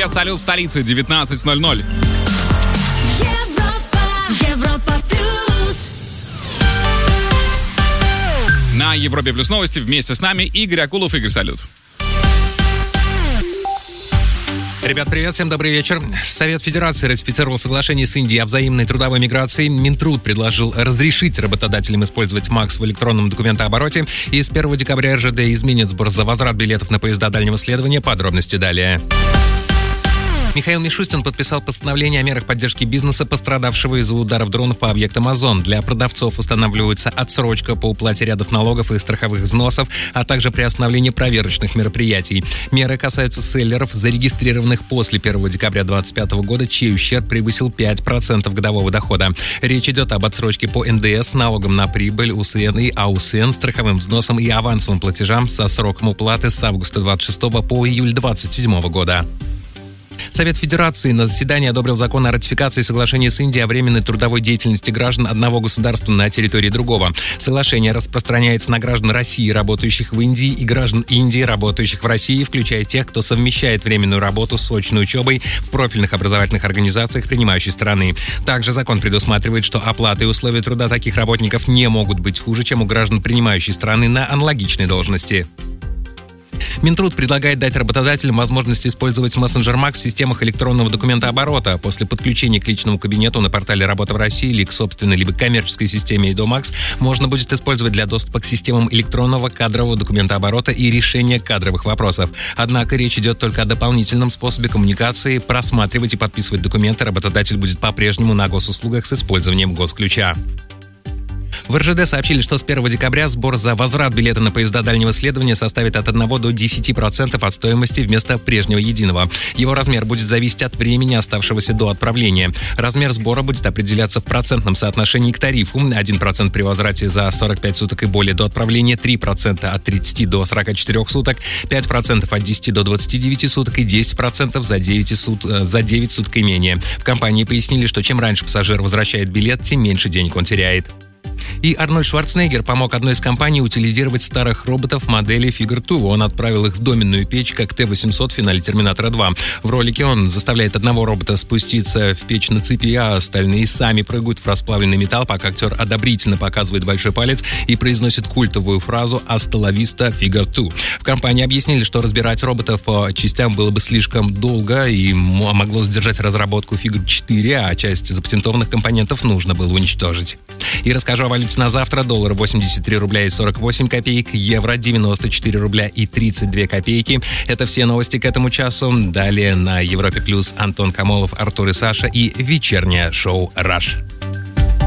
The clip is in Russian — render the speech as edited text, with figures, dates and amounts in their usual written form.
Привет, салют, в столице 19:00. Европа плюс. На Европе плюс новости вместе с нами Игорь Акулов. Игорь, салют. Ребят, привет, всем добрый вечер. Совет Федерации ратифицировал соглашение с Индией о взаимной трудовой миграции. Минтруд предложил разрешить работодателям использовать МАКС в электронном документообороте. И с 1 декабря РЖД изменит сбор за возврат билетов на поезда дальнего следования. Подробности далее. Михаил Мишустин подписал постановление о мерах поддержки бизнеса, пострадавшего из-за ударов дронов по объектам Озон. Для продавцов устанавливается отсрочка по уплате рядов налогов и страховых взносов, а также приостановление проверочных мероприятий. Меры касаются селлеров, зарегистрированных после 1 декабря 2025 года, чей ущерб превысил 5% годового дохода. Речь идет об отсрочке по НДС, налогам на прибыль, УСН и АУСН, страховым взносам и авансовым платежам со сроком уплаты с августа 26 по июль 27 года. Совет Федерации на заседании одобрил закон о ратификации соглашения с Индией о временной трудовой деятельности граждан одного государства на территории другого. Соглашение распространяется на граждан России, работающих в Индии, и граждан Индии, работающих в России, включая тех, кто совмещает временную работу с очной учебой в профильных образовательных организациях принимающей страны. Также закон предусматривает, что оплата и условия труда таких работников не могут быть хуже, чем у граждан принимающей страны на аналогичной должности. Минтруд предлагает дать работодателям возможность использовать мессенджер МАКС в системах электронного документооборота. После подключения к личному кабинету на портале «Работа в России» или к собственной, либо коммерческой системе ИДО-МАКС можно будет использовать для доступа к системам электронного кадрового документооборота и решения кадровых вопросов. Однако речь идет только о дополнительном способе коммуникации. Просматривать и подписывать документы работодатель будет по-прежнему на госуслугах с использованием госключа. В РЖД сообщили, что с 1 декабря сбор за возврат билета на поезда дальнего следования составит от 1 до 10% от стоимости вместо прежнего единого. Его размер будет зависеть от времени, оставшегося до отправления. Размер сбора будет определяться в процентном соотношении к тарифу. 1% при возврате за 45 суток и более до отправления, 3% от 30 до 44 суток, 5% от 10 до 29 суток и 10% за 9 суток и менее. В компании пояснили, что чем раньше пассажир возвращает билет, тем меньше денег он теряет. И Арнольд Шварценеггер помог одной из компаний утилизировать старых роботов модели Figure 2. Он отправил их в доменную печь, как Т-800 в финале «Терминатора 2». В ролике он заставляет одного робота спуститься в печь на цепи, а остальные сами прыгают в расплавленный металл, пока актер одобрительно показывает большой палец и произносит культовую фразу «Hasta la vista, Figure 2». В компании объяснили, что разбирать роботов по частям было бы слишком долго и могло задержать разработку Figure 4, а часть запатентованных компонентов нужно было уничтожить. И расскажу о валюте на завтра. Доллар 83 рубля и 48 копеек, евро 94 рубля и 32 копейки. Это все новости к этому часу. Далее на Европе Плюс Антон Камолов, Артур и Саша и вечернее шоу «Раш».